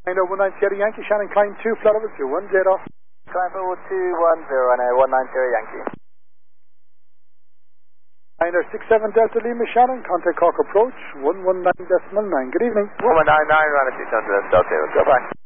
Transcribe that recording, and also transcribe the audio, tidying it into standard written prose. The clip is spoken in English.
I know 190 Yankee, Shannon Klein 2, flat over 210. Klein 210, I know 190 Yankee. I know 67 Delta Lima, Shannon, contact Cork approach 119.9. Good evening. 119, run at 600, Delta, goodbye.